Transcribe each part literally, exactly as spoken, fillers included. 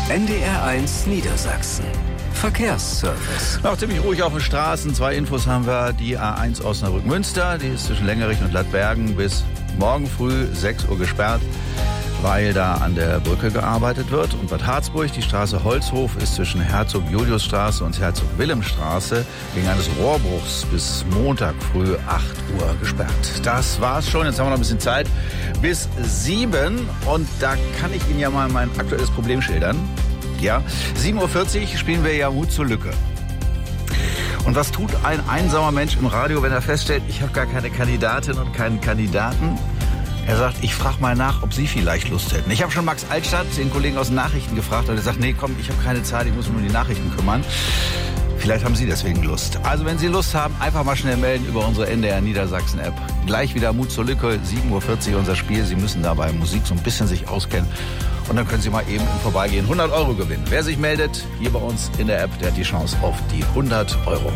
N D R eins Niedersachsen. Verkehrsservice. Noch ziemlich ruhig auf den Straßen. Zwei Infos haben wir. Die A eins Osnabrück-Münster, die ist zwischen Längerich und Ladbergen bis morgen früh sechs Uhr gesperrt, weil da an der Brücke gearbeitet wird. Und Bad Harzburg, die Straße Holzhof, ist zwischen Herzog-Julius-Straße und Herzog-Wilhelm-Straße wegen eines Rohrbruchs bis Montag früh acht Uhr gesperrt. Das war's schon. Jetzt haben wir noch ein bisschen Zeit bis sieben. Und da kann ich Ihnen ja mal mein aktuelles Problem schildern. Ja, sieben Uhr vierzig spielen wir ja Mut zur Lücke. Und was tut ein einsamer Mensch im Radio, wenn er feststellt, ich habe gar keine Kandidatin und keinen Kandidaten? Er sagt, ich frage mal nach, ob Sie vielleicht Lust hätten. Ich habe schon Max Altstadt, den Kollegen aus den Nachrichten, gefragt. Und er sagt, nee, komm, ich habe keine Zeit, ich muss mich um die Nachrichten kümmern. Vielleicht haben Sie deswegen Lust. Also wenn Sie Lust haben, einfach mal schnell melden über unsere N D R Niedersachsen App. Gleich wieder Mut zur Lücke, sieben Uhr vierzig unser Spiel. Sie müssen dabei Musik so ein bisschen sich auskennen. Und dann können Sie mal eben im Vorbeigehen hundert Euro gewinnen. Wer sich meldet, hier bei uns in der App, der hat die Chance auf die hundert Euro.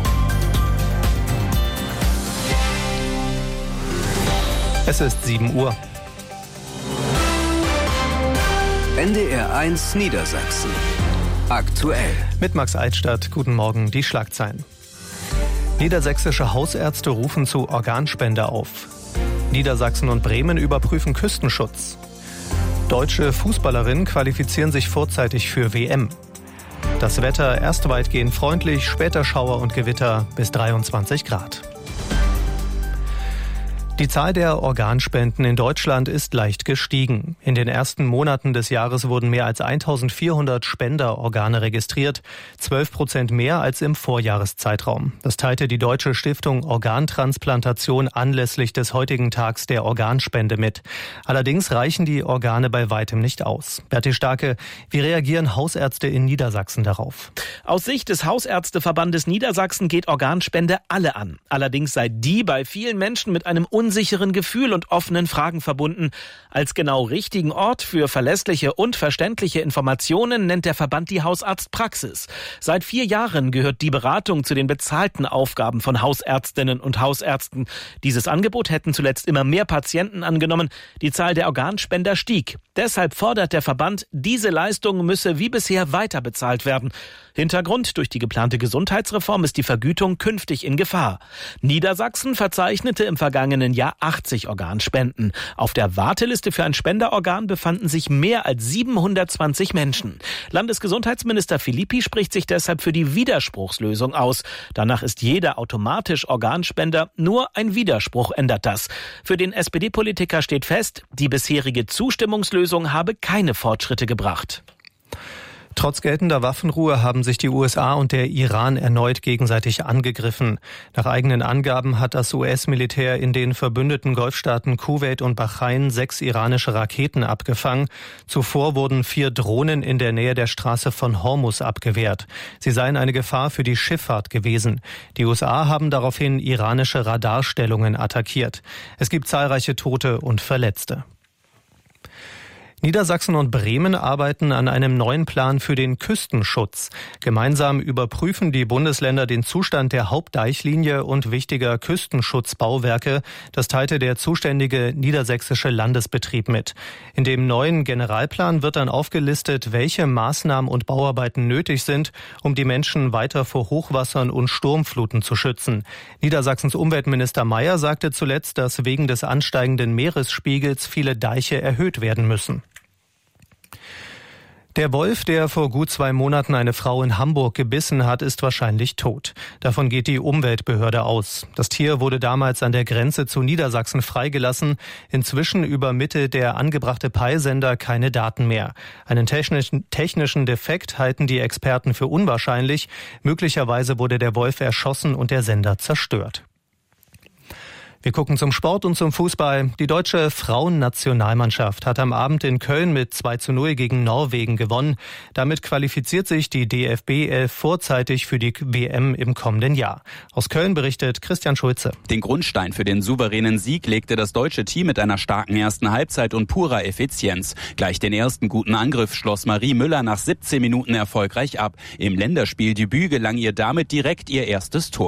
Es ist sieben Uhr. N D R eins Niedersachsen. Aktuell. Mit Max Altstadt. Guten Morgen, die Schlagzeilen. Niedersächsische Hausärzte rufen zu Organspende auf. Niedersachsen und Bremen überprüfen Küstenschutz. Deutsche Fußballerinnen qualifizieren sich vorzeitig für W M. Das Wetter erst weitgehend freundlich, später Schauer und Gewitter bis dreiundzwanzig Grad. Die Zahl der Organspenden in Deutschland ist leicht gestiegen. In den ersten Monaten des Jahres wurden mehr als eintausendvierhundert Spenderorgane registriert, zwölf Prozent mehr als im Vorjahreszeitraum. Das teilte die Deutsche Stiftung Organtransplantation anlässlich des heutigen Tags der Organspende mit. Allerdings reichen die Organe bei weitem nicht aus. Berti Starke, wie reagieren Hausärzte in Niedersachsen darauf? Aus Sicht des Hausärzteverbandes Niedersachsen geht Organspende alle an. Allerdings sei die bei vielen Menschen mit einem unsicheren Gefühl und offenen Fragen verbunden. Als genau richtigen Ort für verlässliche und verständliche Informationen nennt der Verband die Hausarztpraxis. Seit vier Jahren gehört die Beratung zu den bezahlten Aufgaben von Hausärztinnen und Hausärzten. Dieses Angebot hätten zuletzt immer mehr Patienten angenommen. Die Zahl der Organspender stieg. Deshalb fordert der Verband, diese Leistung müsse wie bisher weiter bezahlt werden. Hintergrund: durch die geplante Gesundheitsreform ist die Vergütung künftig in Gefahr. Niedersachsen verzeichnete im vergangenen Jahr achtzig Organspenden. Auf der Warteliste für ein Spenderorgan befanden sich mehr als siebenhundertzwanzig Menschen. Landesgesundheitsminister Philippi spricht sich deshalb für die Widerspruchslösung aus. Danach ist jeder automatisch Organspender, nur ein Widerspruch ändert das. Für den S P D-Politiker steht fest, die bisherige Zustimmungslösung habe keine Fortschritte gebracht. Trotz geltender Waffenruhe haben sich die U S A und der Iran erneut gegenseitig angegriffen. Nach eigenen Angaben hat das U S-Militär in den verbündeten Golfstaaten Kuwait und Bahrain sechs iranische Raketen abgefangen. Zuvor wurden vier Drohnen in der Nähe der Straße von Hormuz abgewehrt. Sie seien eine Gefahr für die Schifffahrt gewesen. Die U S A haben daraufhin iranische Radarstellungen attackiert. Es gibt zahlreiche Tote und Verletzte. Niedersachsen und Bremen arbeiten an einem neuen Plan für den Küstenschutz. Gemeinsam überprüfen die Bundesländer den Zustand der Hauptdeichlinie und wichtiger Küstenschutzbauwerke. Das teilte der zuständige niedersächsische Landesbetrieb mit. In dem neuen Generalplan wird dann aufgelistet, welche Maßnahmen und Bauarbeiten nötig sind, um die Menschen weiter vor Hochwassern und Sturmfluten zu schützen. Niedersachsens Umweltminister Mayer sagte zuletzt, dass wegen des ansteigenden Meeresspiegels viele Deiche erhöht werden müssen. Der Wolf, der vor gut zwei Monaten eine Frau in Hamburg gebissen hat, ist wahrscheinlich tot. Davon geht die Umweltbehörde aus. Das Tier wurde damals an der Grenze zu Niedersachsen freigelassen. Inzwischen übermittelt der angebrachte Peilsender keine Daten mehr. Einen technischen, technischen Defekt halten die Experten für unwahrscheinlich. Möglicherweise wurde der Wolf erschossen und der Sender zerstört. Wir gucken zum Sport und zum Fußball. Die deutsche Frauennationalmannschaft hat am Abend in Köln mit zwei zu null gegen Norwegen gewonnen. Damit qualifiziert sich die D F B elf vorzeitig für die W M im kommenden Jahr. Aus Köln berichtet Christian Schulze. Den Grundstein für den souveränen Sieg legte das deutsche Team mit einer starken ersten Halbzeit und purer Effizienz. Gleich den ersten guten Angriff schloss Marie Müller nach siebzehn Minuten erfolgreich ab. Im Länderspieldebüt gelang ihr damit direkt ihr erstes Tor.